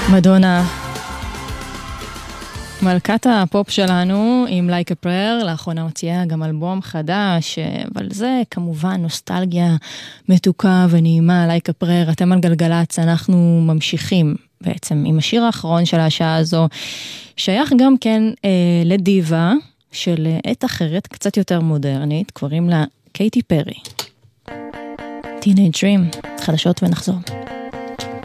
מדונה, מלכת הפופ שלנו עם Like a Prayer, לאחרונה הוציאה גם אלבום חדש, אבל זה כמובן נוסטלגיה מתוקה ונעימה. Like a Prayer, אתם על גלגלץ, אנחנו ממשיכים בעצם עם השיר האחרון של השעה הזו, שייך גם כן לדיבה של עת אחרת, קצת יותר מודרנית, קוראים לה קייטי פרי. Teenage Dream, חדשות ונחזור.